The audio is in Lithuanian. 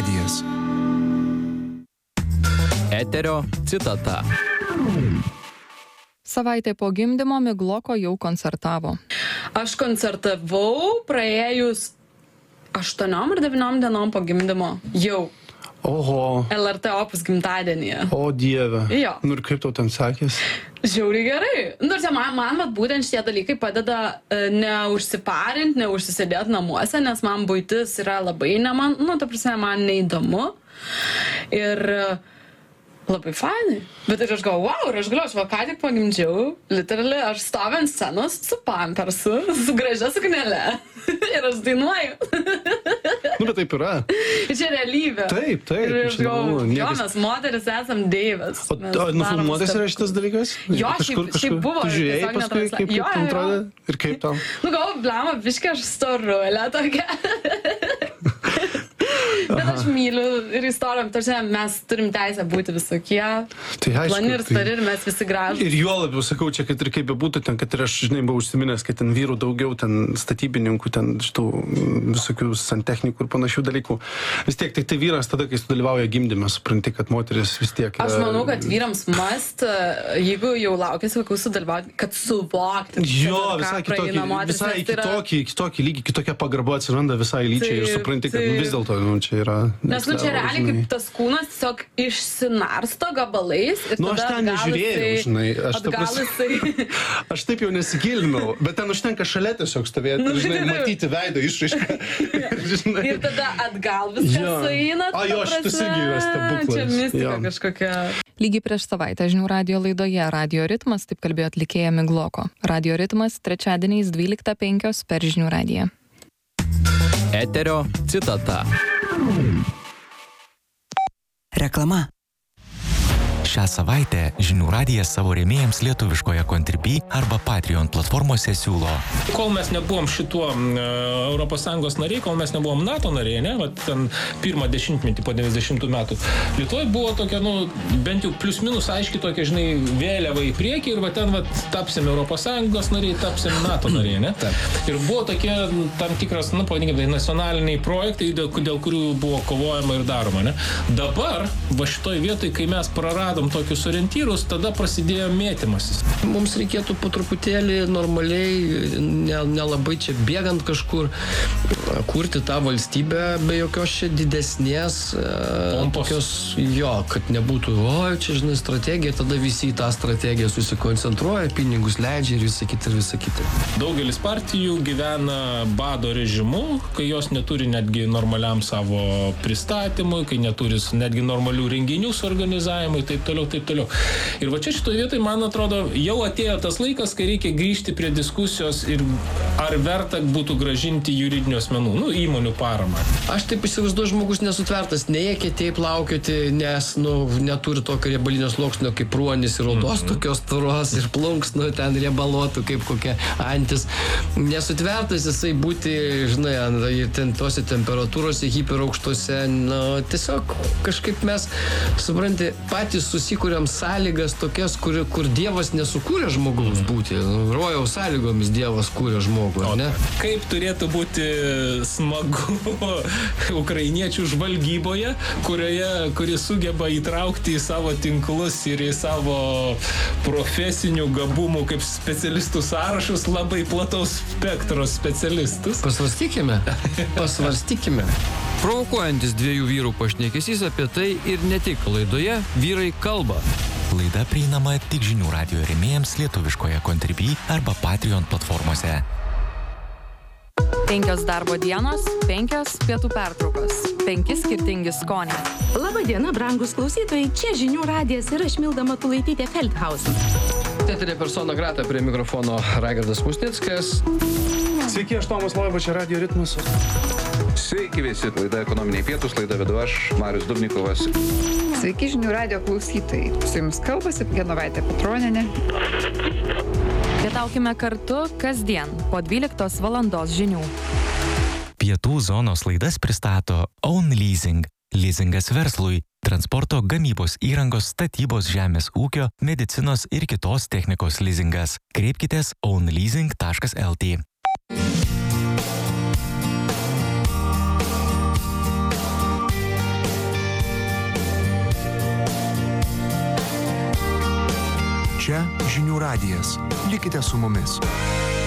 radijas. Eterio citata. Savaitė po gimdymo Migloko jau koncertavo. Aš koncertavau praėjus 8 ar 9 dienom po gimdymo. Jau. Oho. LRT Opus gimtadienyje. O Dieve. Jo. Nu ir kaip tau ten sakės? Žiauriai gerai. Man vat būtent šitie dalykai padeda neužsiparint, neužsisėdėti namuose, nes man buitis yra labai man neįdomu. Ir labai fainai. Bet ir aš galvoju, wow, ir aš ką tik pagimdžiau, literally, aš stoviu ant scenos su pampersu, su gražia suknele. Ir aš dainuoju. Nu, bet taip yra. Ir čia realybė. Taip. Ir aš galvoju, mes moteris esam deivės. O nufilmuotas yra šitas dalykas? Jo, šiaip buvo. Tu žiūrėjai paskui, kaip ten atrodė? Ir kaip tau? Nu, galvoju, blema, biškai aš storuolė tokia. Bet aš myliu ir istorijom, mes turim teisę būti visokie, plani ir stari ir mes visi gražūs. Ir juo labiau sakau, čia, kad ir kaip bebūtų ten, kad ir aš, žinai, buvau užsiminęs, kad ten vyrų daugiau, ten statybininkų, ten šitų visokių santechnikų ir panašių dalykų. Vis tiek, tai vyras tada, kai sudalyvauja gimdyme, supranti, kad moteris vis tiek... Aš manau, kad vyrams jeigu jau laukėsi vaikų sudalyvauti, kad suvokti. Jo, visai kitokį lygį, kitokia pagarba atsiranda visai lyčiai ir supranti, kad vis dėlto, čia yra... Nes, čia realiai kaip tas kūnas tiesiog išsinarsto gabalais ir tada aš ten nežiūrėjau, žinai, aš taip jau nesigilinau, bet ten užtenka šalia tiesiog stovėti, žinai, matyti veido išraišką. Ir tada atgal viskas sueina. Šitas irgi yra stebuklas. Čia mistika kažkokia. Lygiai prieš savaitę Žinių radijo laidoje Radio ritmas, taip kalbėjo atlikėja Migloko. Radio ritmas trečiadieniais 12:05 per Žinių radiją. Eterio citata. Reklama. Šią savaitę Žinių radijas savo rėmėjams lietuviškoje Contribui arba Patreon platformose siūlo. Kol mes nebuvom šituo ES nariai, kol mes nebuvom NATO nariai, ne, vat ten pirmą dešimtmetį po 90 metų, Lietuvoje buvo tokia, bent jau plius minus aiški tokia, žinai, vėliava į priekį ir va ten tapsim ES nariai, tapsim NATO nariai, ne? Ir buvo tokie tam tikras, pavadinkime, nacionaliniai projektai, dėl kurių buvo kovojama ir daroma, ne? Dabar, va šitoj vietoj, kai mes praradom tokius orientyrus, tada prasidėjo mėtymasis. Mums reikėtų po truputėlį normaliai, nelabai čia bėgant kažkur, kurti tą valstybę be jokios čia didesnės tokios, kad nebūtų, čia, žinai, strategija, tada visi į tą strategiją susikoncentruoja, pinigus leidžia ir visa kita. Daugelis partijų gyvena bado režimu, kai jos neturi netgi normaliam savo pristatymui, kai neturi netgi normalių renginių suorganizavimui, taip toliau. Ir va čia šitoje vietoje, man atrodo, jau atėjo tas laikas, kai reikia grįžti prie diskusijos ir ar verta būtų gražinti juridinių asmenų, įmonių paramą. Aš taip įsivaizduoju, žmogus nesutvertas, neėkėtė plaukioti, nes, neturi tokio riebalinio sluoksnio kaip ruonis ir odos tokios tvoros ir plunksnų ten riebalotų kaip kokia antis. Nesutvertas jisai būti, žinai, ten tose temperatūrose, hiperaukštose, tiesiog kažkaip mes, supranti, patys susikūrėm sąlygas tokias, kur Dievas nesukūrė žmogaus būti. Rojaus sąlygomis Dievas kūrė žmogų, ne? Kaip turėtų būti smagu ukrainiečių žvalgyboje, kuri sugeba įtraukti į savo tinklus ir į savo profesinių gabumų kaip specialistų sąrašus labai plataus spektro specialistus. Pasvarstykime. Provokuojantis dviejų vyrų pašnekesys apie tai ir ne tik laidoje Vyrai kalba. Laida prieinama tik Žinių radijo rėmėjams lietuviškoje Contribui arba Patreon platformose. 5 darbo dienos, 5 pietų pertraukos, 5 skirtingi skoniai. Labadiena, brangus klausytojai, čia Žinių radijas ir aš Milda Matulaitytė Feldhausen. Teatrė persona grata prie mikrofono Raigardas Musnickas. Sveiki, aš Tomas Loiba, čia Radio ritmas. Sveiki visi, laida Ekonominiai pietūs, laida vedu aš, Marius Dubnikovas. Sveiki, Žinių radijo klausytojai. Su jums kalbasi Genovaitė Petronienė. Pietaukime kartu kasdien po 12 valandos žinių. Pietų zonos laidas pristato Own Leasing. Leasingas verslui, transporto, gamybos įrangos, statybos, žemės ūkio, medicinos ir kitos technikos leasingas. Kreipkitės ownleasing.lt. Čia žinių radijas. Likite su mumis.